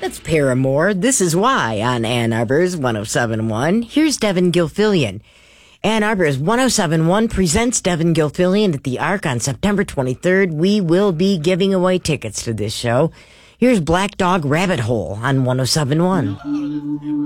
That's Paramore. This is why on Ann Arbor's 107.1. Here's Devin Gilfillian. Ann Arbor's 107.1 presents Devin Gilfillian at the Arc on September 23rd. We will be giving away tickets to this show. Here's Black Dog Rabbit Hole on 107.1.